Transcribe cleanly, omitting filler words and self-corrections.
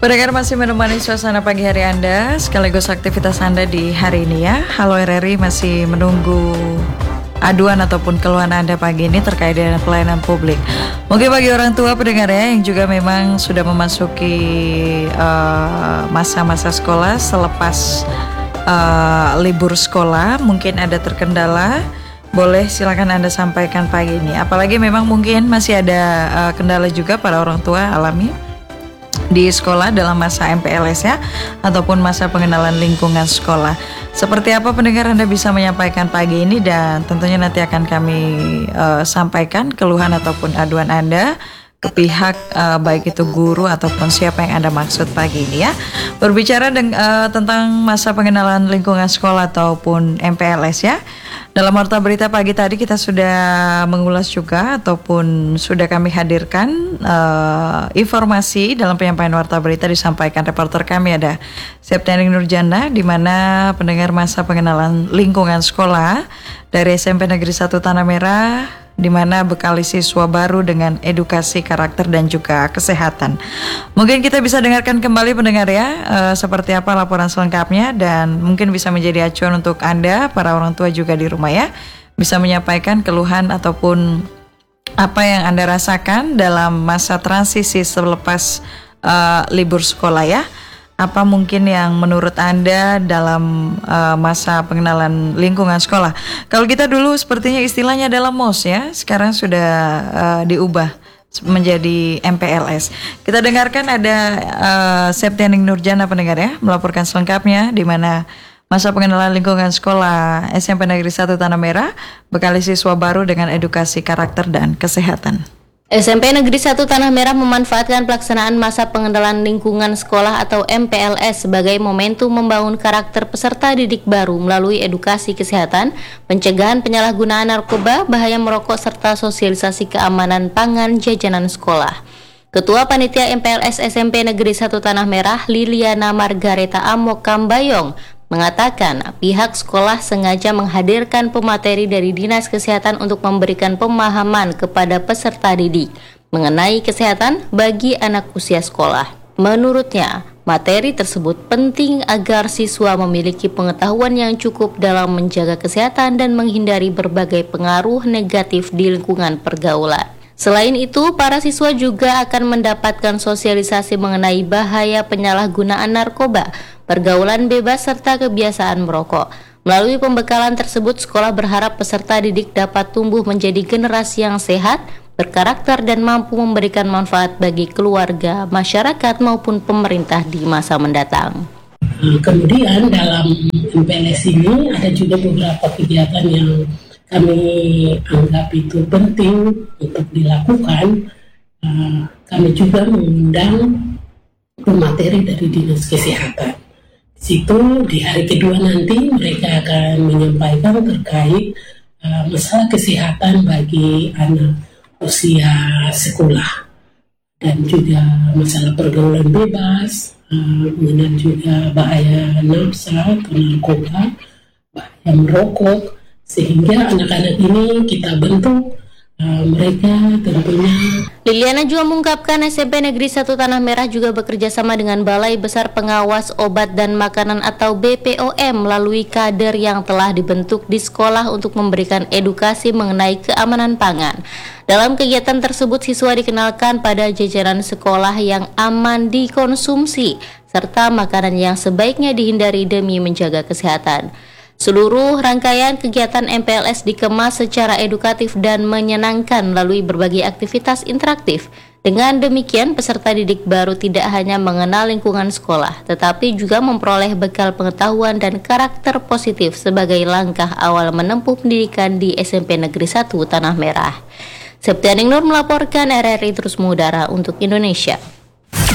Pendengar masih menemani suasana pagi hari Anda, sekaligus aktivitas Anda di hari ini ya. Halo RRI masih menunggu aduan ataupun keluhan Anda pagi ini terkait dengan pelayanan publik. Mungkin bagi orang tua pendengar ya yang juga memang sudah memasuki masa-masa sekolah selepas libur sekolah, mungkin ada terkendala. Boleh silakan Anda sampaikan pagi ini. Apalagi memang mungkin masih ada kendala juga para orang tua alami di sekolah dalam masa MPLS ya, ataupun masa pengenalan lingkungan sekolah. Seperti apa pendengar Anda bisa menyampaikan pagi ini, dan tentunya nanti akan kami sampaikan keluhan ataupun aduan Anda ke pihak baik itu guru ataupun siapa yang Anda maksud pagi ini ya. Berbicara tentang masa pengenalan lingkungan sekolah ataupun MPLS ya. Dalam Warta Berita pagi tadi kita sudah mengulas juga ataupun sudah kami hadirkan informasi dalam penyampaian Warta Berita disampaikan reporter kami ada Septiani Nurjana, di mana pendengar masa pengenalan lingkungan sekolah dari SMP Negeri 1 Tanah Merah, di mana bekali siswa baru dengan edukasi karakter dan juga kesehatan. Mungkin kita bisa dengarkan kembali pendengar ya, seperti apa laporan selengkapnya, dan mungkin bisa menjadi acuan untuk Anda para orang tua juga di rumah ya, bisa menyampaikan keluhan ataupun apa yang Anda rasakan dalam masa transisi selepas libur sekolah ya. Apa mungkin yang menurut Anda dalam masa pengenalan lingkungan sekolah? Kalau kita dulu sepertinya istilahnya adalah MOS ya, sekarang sudah diubah menjadi MPLS. Kita dengarkan ada Septiani Nurjana pendengar ya, melaporkan selengkapnya di mana masa pengenalan lingkungan sekolah SMP Negeri 1 Tanah Merah bekali siswa baru dengan edukasi karakter dan kesehatan. SMP Negeri 1 Tanah Merah memanfaatkan pelaksanaan masa pengenalan lingkungan sekolah atau MPLS sebagai momentum membangun karakter peserta didik baru melalui edukasi kesehatan, pencegahan penyalahgunaan narkoba, bahaya merokok, serta sosialisasi keamanan pangan jajanan sekolah. Ketua Panitia MPLS SMP Negeri 1 Tanah Merah, Liliana Margareta Amok Kambayong, mengatakan pihak sekolah sengaja menghadirkan pemateri dari Dinas Kesehatan untuk memberikan pemahaman kepada peserta didik mengenai kesehatan bagi anak usia sekolah. Menurutnya, materi tersebut penting agar siswa memiliki pengetahuan yang cukup dalam menjaga kesehatan dan menghindari berbagai pengaruh negatif di lingkungan pergaulan. Selain itu, para siswa juga akan mendapatkan sosialisasi mengenai bahaya penyalahgunaan narkoba, pergaulan bebas, serta kebiasaan merokok. Melalui pembekalan tersebut, sekolah berharap peserta didik dapat tumbuh menjadi generasi yang sehat, berkarakter, dan mampu memberikan manfaat bagi keluarga, masyarakat, maupun pemerintah di masa mendatang. Kemudian dalam MPLS ini ada juga beberapa kegiatan yang kami anggap itu penting untuk dilakukan. Kami juga mengundang pemateri dari Dinas Kesehatan. Di situ di hari kedua nanti mereka akan menyampaikan terkait masalah kesehatan bagi anak usia sekolah, dan juga masalah pergaulan bebas, kemudian juga bahaya nafsa atau narkoba, bahaya merokok, sehingga anak-anak ini kita bentuk mereka tentunya. Liliana juga mengungkapkan SMP Negeri 1 Tanah Merah juga bekerja sama dengan Balai Besar Pengawas Obat dan Makanan atau BPOM melalui kader yang telah dibentuk di sekolah untuk memberikan edukasi mengenai keamanan pangan. Dalam kegiatan tersebut, siswa dikenalkan pada jajanan sekolah yang aman dikonsumsi serta makanan yang sebaiknya dihindari demi menjaga kesehatan. Seluruh rangkaian kegiatan MPLS dikemas secara edukatif dan menyenangkan melalui berbagai aktivitas interaktif. Dengan demikian, peserta didik baru tidak hanya mengenal lingkungan sekolah, tetapi juga memperoleh bekal pengetahuan dan karakter positif sebagai langkah awal menempuh pendidikan di SMP Negeri 1 Tanah Merah. Septiani Nur melaporkan, RRI terus mengudara untuk Indonesia.